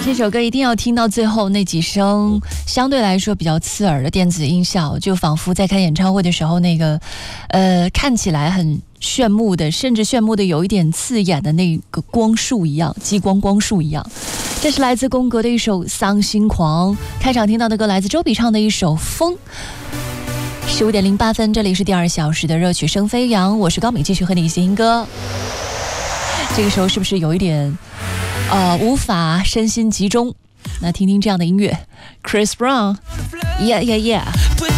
这首歌一定要听到最后那几声相对来说比较刺耳的电子音效，就仿佛在看演唱会的时候那个看起来很炫目的，甚至炫目的有一点刺眼的那个光束一样，激光光束一样。这是来自宫格的一首《丧心狂》，开场听到的歌来自周笔畅的一首《风》。15点08分，这里是第2小时的热曲声飞扬，我是高敏，继续和你一起听歌。这个时候是不是有一点无法身心集中？那听听这样的音乐 ，Chris Brown， Yeah Yeah Yeah。